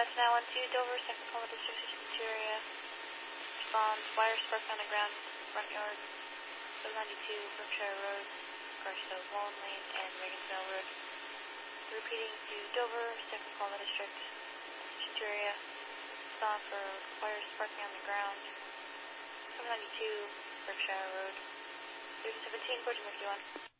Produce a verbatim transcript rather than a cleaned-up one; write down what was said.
West nine one two, Dover, second call to District Centuria. Respond, wire spark on the ground, front yard, seven ninety-two, Berkshire Road, Garstow, Wallen Lane, and Regensville Road. Repeating to Dover, second call to District Centuria. Respond for wire sparking on the ground, seven ninety-two, Berkshire Road. zero seventeen, Portage fifty-one.